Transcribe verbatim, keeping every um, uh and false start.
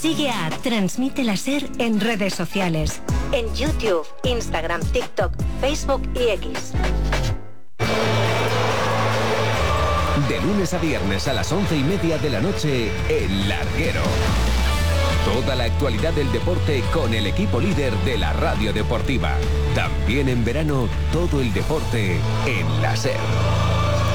Sigue a Transmite la SER en redes sociales. En YouTube, Instagram, TikTok, Facebook y X. De lunes a viernes a las once y media de la noche, El Larguero. Toda la actualidad del deporte con el equipo líder de la radio deportiva. También en verano, todo el deporte en la SER.